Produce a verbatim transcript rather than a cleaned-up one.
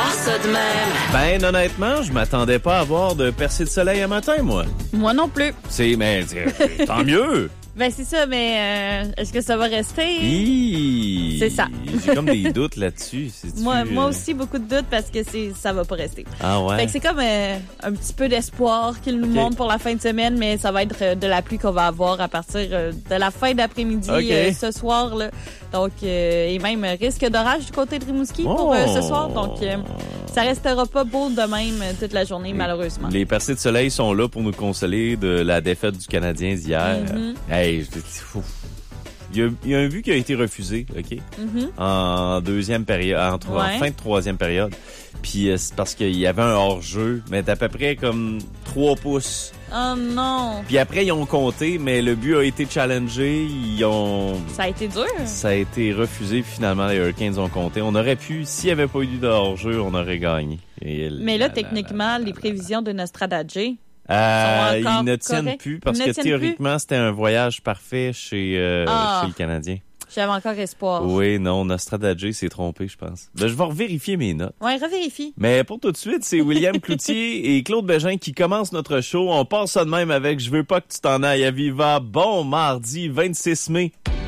ça de même. Ben, honnêtement, je m'attendais pas à avoir de percée de soleil un matin, moi. Moi non plus. C'est, mais, c'est- tant mieux. Ben c'est ça, mais euh, est-ce que ça va rester? Hi. C'est ça. J'ai comme des doutes là-dessus. C'est-tu, Moi, moi euh, aussi, beaucoup de doutes parce que c'est ça va pas rester. Ah ouais? Fait que c'est comme euh, un petit peu d'espoir qu'il nous Ok. montre pour la fin de semaine, mais ça va être euh, de la pluie qu'on va avoir à partir euh, de la fin d'après-midi Ok. euh, ce soir. Là. Donc, euh, et même euh, risque d'orage du côté de Rimouski pour euh, ce soir. Donc, euh, ça restera pas beau de même euh, toute la journée, malheureusement. Les percées de soleil sont là pour nous consoler de la défaite du Canadien d'hier. Mhm. Hey, je- ouf. il y, a, il y a un but qui a été refusé, OK? Mhm. En deuxième période, entre, en Ouais. fin de troisième période. Puis euh, c'est parce qu'il y avait un hors-jeu, mais d'à peu près comme trois pouces. Oh non! Puis après, ils ont compté, mais le but a été challengé. Ils ont... Ça a été dur. Ça a été refusé, puis finalement, les Hurricanes ont compté. On aurait pu, s'il n'y avait pas eu de hors-jeu, on aurait gagné. Et Mais là, la- techniquement, les prévisions de Nostradadji, Euh, sont encore ils ne tiennent corrects? plus parce Ils ne que tiennent théoriquement, c'était un voyage parfait chez, euh, Ah. chez le Canadien. j'avais encore espoir. Oui, non, Nostradadji s'est trompé, je pense. Ben, je vais revérifier mes notes. Ouais, revérifie. Mais pour tout de suite, c'est William Cloutier et Claude Bégin qui commencent notre show. On part ça de même avec « Je veux pas que tu t'en ailles à Viva ». Bon mardi vingt-six mai.